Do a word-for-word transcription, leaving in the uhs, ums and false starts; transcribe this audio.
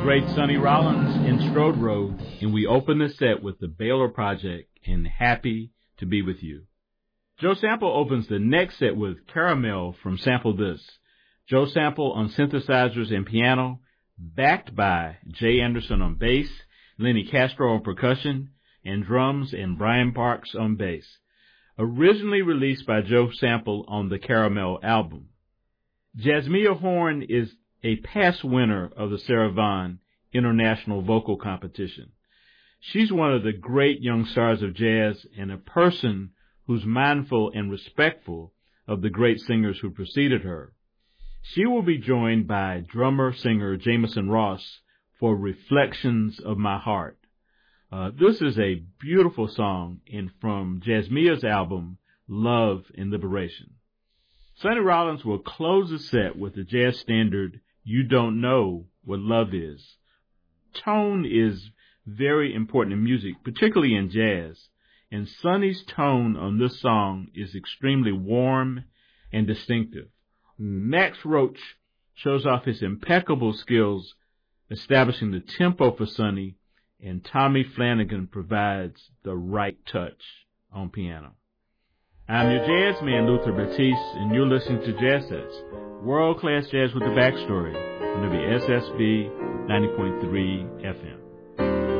great Sonny Rollins in Strode Road, and we open the set with the Baylor Project and Happy to Be With You. Joe Sample opens the next set with Caramel from Sample This. Joe Sample on synthesizers and piano, backed by Jay Anderson on bass, Lenny Castro on percussion, and drums, and Brian Parks on bass. Originally released by Joe Sample on the Caramel album. Jasmia Horn is a past winner of the Sarah Vaughan International Vocal Competition. She's one of the great young stars of jazz and a person who's mindful and respectful of the great singers who preceded her. She will be joined by drummer-singer Jameson Ross for Reflections of My Heart. Uh, this is a beautiful song and from Jasmia's album, Love and Liberation. Sonny Rollins will close the set with the jazz standard, You Don't Know What Love Is. Tone is very important in music, particularly in jazz, and Sonny's tone on this song is extremely warm and distinctive. Max Roach shows off his impeccable skills establishing the tempo for Sonny, and Tommy Flanagan provides the right touch on piano. I'm your jazz man, Luther Batiste, and you're listening to Jazz Sets, world-class jazz with the backstory on W S S B ninety point three F M.